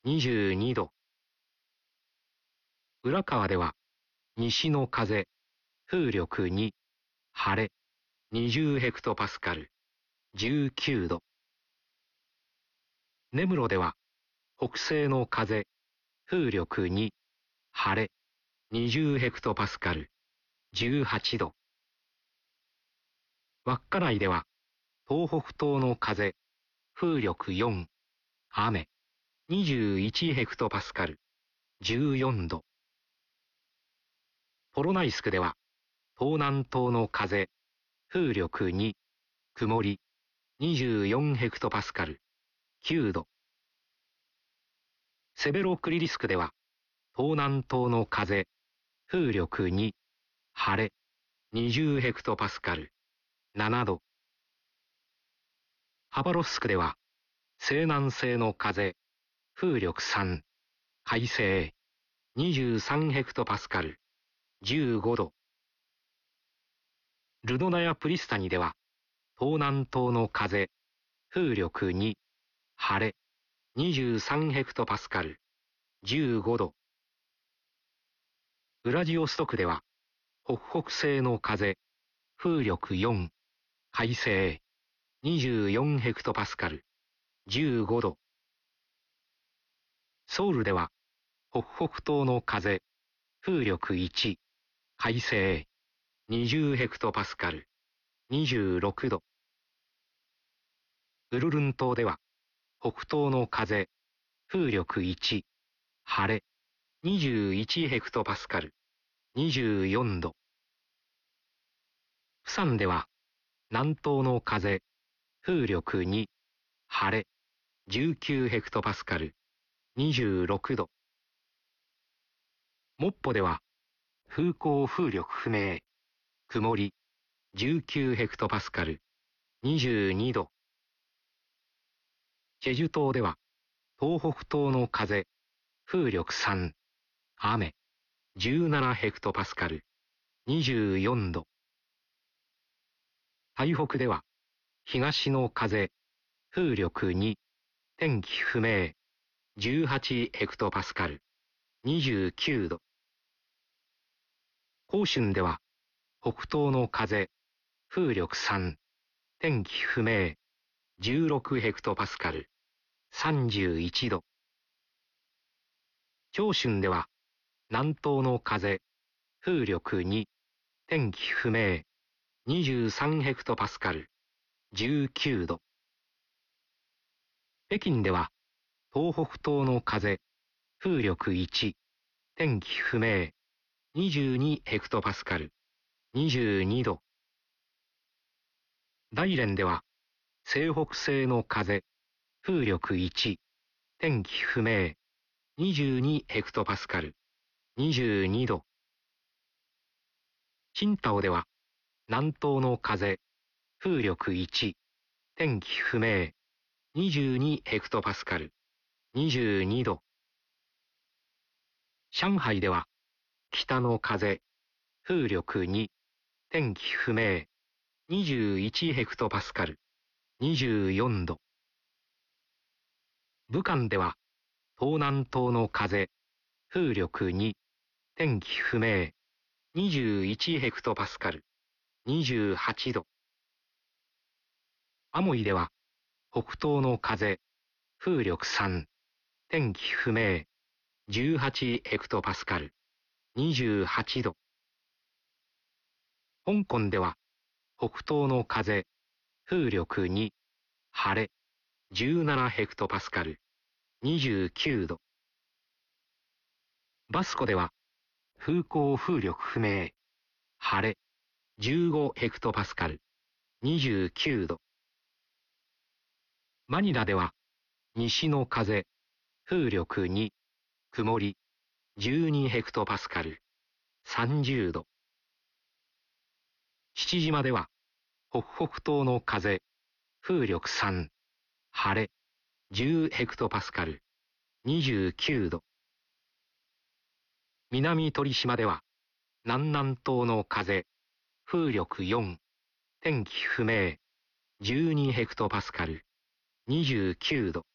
22度。浦河では、西の風、風力2、晴れ、20ヘクトパスカル、19度。根室では、北西の風、風力2、晴れ、20ヘクトパスカル、18度。稚内では、東北東の風、風力4、雨、21ヘクトパスカル、14度。ポロナイスクでは、東南東の風、風力2、曇り、24ヘクトパスカル、9度。セベロクリリスクでは、東南東の風、風力2、晴れ、20ヘクトパスカル、7度。ハバロフスクでは、西南西の風、風力3、快晴、23ヘクトパスカル、15度。ルドナやプリスタニでは、東南東の風、風力2、晴れ、23ヘクトパスカル、15度。ウラジオストクでは、北北西の風、風力4、快晴、24ヘクトパスカル、15度。ソウルでは、北北東の風、風力1、快晴、20ヘクトパスカル、26度。ウルルン島では、北東の風、風力1、晴れ、21ヘクトパスカル、24度。プサンでは、南東の風、風力2、晴れ、19ヘクトパスカル、26度。モッポでは、風向風力不明、曇り、19ヘクトパスカル、22度。チェジュ島では、東北東の風、風力3、雨、17ヘクトパスカル、24度。台北では、東の風、風力2、天気不明、18ヘクトパスカル、29度。広春では、北東の風、風力3、天気不明、16ヘクトパスカル、31度。長春では、南東の風、風力2、天気不明、23ヘクトパスカル、19度。北京では、東北東の風、風力1、天気不明、22ヘクトパスカル、22度。大連では、西北西の風、風力1、天気不明、22ヘクトパスカル、22度。青島では、南東の風、風力1、天気不明、22ヘクトパスカル、22度。上海では、北の風、風力2、天気不明、21ヘクトパスカル、24度。武漢では、東南東の風、風力2、天気不明、21ヘクトパスカル、28度。アモイでは、北東の風、風力3、天気不明、18ヘクトパスカル、28度。香港では、北東の風、風力2、晴れ、17ヘクトパスカル、29度。バスコでは、風向風力不明、晴れ、15ヘクトパスカル、29度。マニラでは、西の風、風力2、曇り、12ヘクトパスカル、30度。父島では、北北東の風、風力3、晴れ、10ヘクトパスカル、29度。南鳥島では、南南東の風、風力4、天気不明、12ヘクトパスカル、29度。